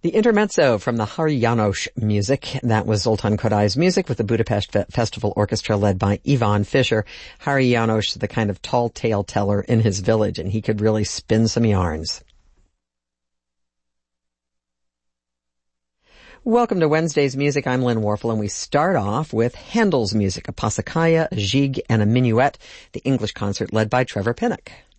The intermezzo from the Hari János music. That was Zoltán Kodai's music with the Budapest Festival Orchestra led by Ivan Fischer. Hari János, the kind of tall tale teller in his village, and he could really spin some yarns. Welcome to Wednesday's Music. I'm Lynn Warfel, and we start off with Handel's music, a Passacaglia, a Gigue, and a Minuet, the English concert led by Trevor Pinnock.